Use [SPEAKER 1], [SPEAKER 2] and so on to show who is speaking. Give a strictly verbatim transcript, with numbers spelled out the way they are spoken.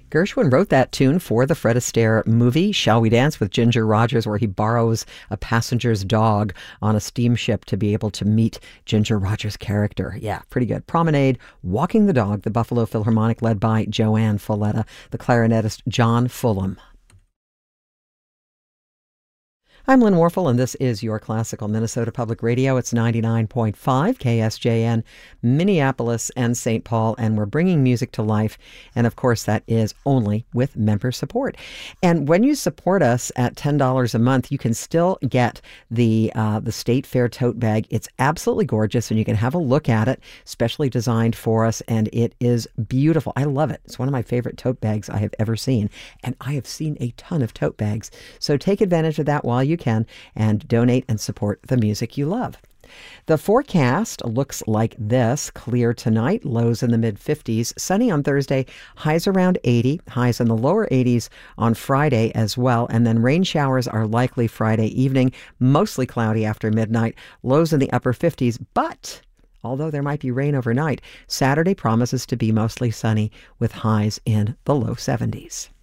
[SPEAKER 1] Gershwin wrote that tune for the Fred Astaire movie, Shall We Dance with Ginger Rogers, where he borrows a passenger's dog on a steamship to be able to meet Ginger Rogers' character. Yeah, pretty good. Promenade, Walking the Dog, the Buffalo Philharmonic, led by Joanne Folletta, the clarinetist John Fulham. I'm Lynn Warfel, and this is your Classical Minnesota Public Radio. It's ninety-nine point five K S J N, Minneapolis and Saint Paul, and we're bringing music to life. And of course, that is only with member support. And when you support us at ten dollars a month, you can still get the uh, the State Fair tote bag. It's absolutely gorgeous, and you can have a look at it, specially designed for us, and it is beautiful. I love it. It's one of my favorite tote bags I have ever seen, and I have seen a ton of tote bags. So take advantage of that while you can and donate and support the music you love. The forecast looks like this. Clear tonight, lows in the mid fifties. Sunny on Thursday, highs around eighty. Highs in the lower eighties on Friday as well. And then rain showers are likely Friday evening. Mostly cloudy after midnight. Lows in the upper fifties. But although there might be rain overnight, Saturday promises to be mostly sunny with highs in the low seventies.